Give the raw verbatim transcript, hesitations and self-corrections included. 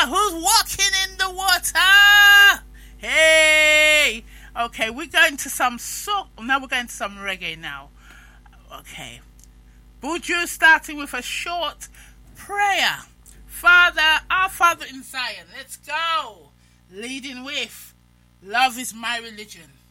who's walking in the water? Hey! Okay, we're going to some soul. Now we're going to some reggae now. Okay. Buju starting with a short prayer. Father, our Father in Zion, let's go. Leading with, love is my religion.